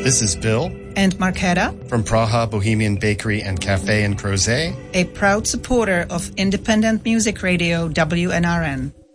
This is Bill and Marketa from Praha Bohemian Bakery and Cafe in Crozet, a proud supporter of independent music radio WNRN.